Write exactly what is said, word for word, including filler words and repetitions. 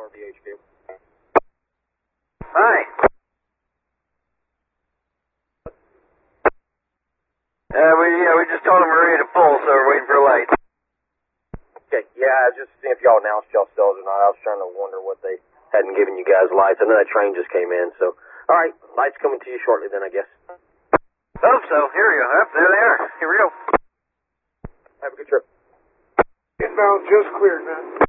R V H Q. Hi. Uh, we, yeah, we just told them we're ready to pull, so we're waiting for a light. Okay, yeah, just seeing if y'all announced y'all selves or not. I was trying to wonder what they hadn't given you guys lights. I know that train just came in, so. All right, lights coming to you shortly then, I guess. Hope so. Here we go. Up, there they are. Here we go. Have a good trip. Inbound just cleared, man.